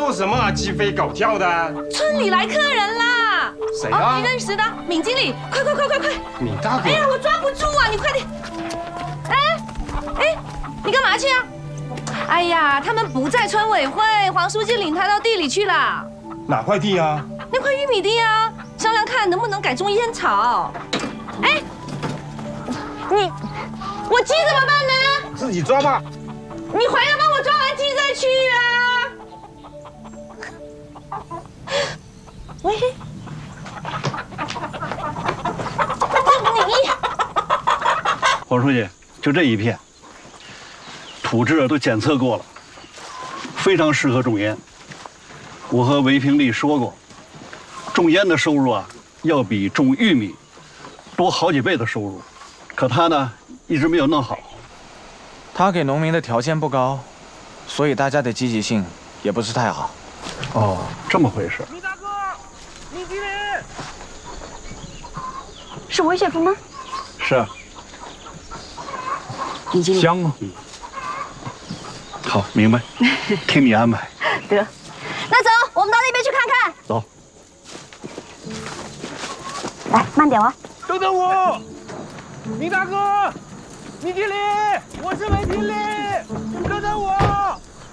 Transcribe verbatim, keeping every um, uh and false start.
做什么啊？鸡飞狗跳的。 村里来客人啦！ 谁啊？ 你认识的闵经理，快快快快快！ 闵大哥。 哎呀，我抓不住啊！你快点！哎哎，你干嘛去啊？哎呀，他们不在村委会，黄书记领他到地里去了。 哪块地啊？ 那块玉米地啊，商量看能不能改种烟草。哎，你，我鸡怎么办呢？ 自己抓吧。 你回来帮我抓完鸡再去啊。喂，你， 黄书记，就这一片，土质都检测过了，非常适合种烟。我和韦平丽说过，种烟的收入啊，要比种玉米多好几倍的收入，可他呢，一直没有弄好。 他给农民的条件不高，所以大家的积极性也不是太好。 哦，这么回事。 米大哥，米经理， 是韦雪峰吗？ 是啊。 米经理。 香吗？嗯。好，明白，听你安排。 得，那走，我们到那边去看看。 走。 来，慢点哦。 等等我，米大哥，米经理，我是韦经理，等等我。